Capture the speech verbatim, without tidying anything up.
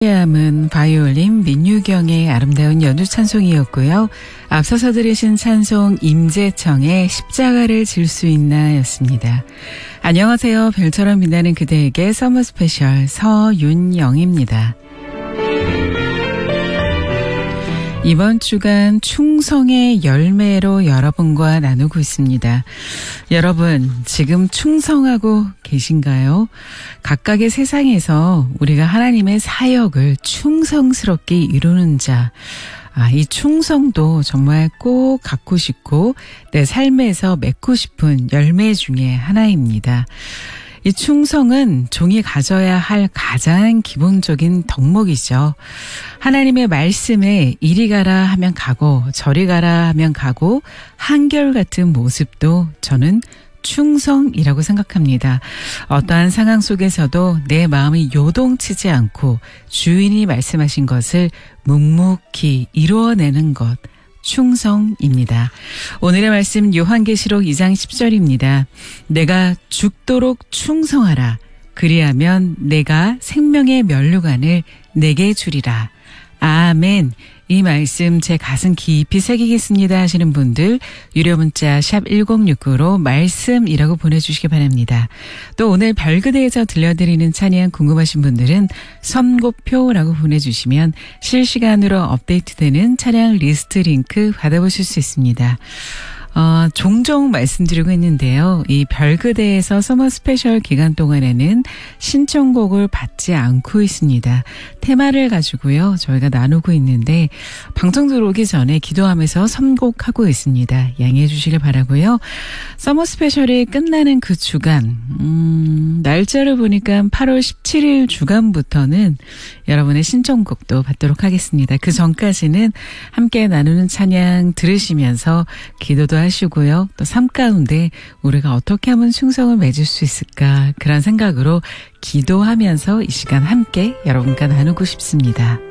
함은 바이올린 민유경의 아름다운 연주 찬송이었고요. 앞서서 들으신 찬송 임재청의 십자가를 질 수 있나 였습니다. 안녕하세요. 별처럼 빛나는 그대에게 서머 스페셜 서윤영입니다. 이번 주간 충성의 열매로 여러분과 나누고 있습니다. 여러분, 지금 충성하고 계신가요? 각각의 세상에서 우리가 하나님의 사역을 충성스럽게 이루는 자, 아, 이 충성도 정말 꼭 갖고 싶고 내 삶에서 맺고 싶은 열매 중에 하나입니다. 이 충성은 종이 가져야 할 가장 기본적인 덕목이죠. 하나님의 말씀에 이리 가라 하면 가고 저리 가라 하면 가고 한결같은 모습도 저는 충성이라고 생각합니다. 어떠한 상황 속에서도 내 마음이 요동치지 않고 주인이 말씀하신 것을 묵묵히 이루어내는 것, 충성입니다. 오늘의 말씀 요한계시록 이 장 십 절입니다. 내가 죽도록 충성하라. 그리하면 내가 생명의 면류관을 내게 주리라. 아멘. 이 말씀 제 가슴 깊이 새기겠습니다 하시는 분들 유료 문자 샵 일공육구로 말씀이라고 보내주시기 바랍니다. 또 오늘 별그대에서 들려드리는 찬양 궁금하신 분들은 선고표라고 보내주시면 실시간으로 업데이트되는 찬양 리스트 링크 받아보실 수 있습니다. 어, 종종 말씀드리고 있는데요. 이 별그대에서 서머 스페셜 기간 동안에는 신청곡을 받지 않고 있습니다. 테마를 가지고요. 저희가 나누고 있는데 방송 들어오기 전에 기도하면서 선곡하고 있습니다. 양해해 주시길 바라고요. 서머 스페셜이 끝나는 그 주간, 음, 날짜를 보니까 팔월 십칠일 주간부터는 여러분의 신청곡도 받도록 하겠습니다. 그 전까지는 함께 나누는 찬양 들으시면서 기도도 하시고요. 또 삶 가운데 우리가 어떻게 하면 충성을 맺을 수 있을까 그런 생각으로 기도하면서 이 시간 함께 여러분과 나누고 싶습니다.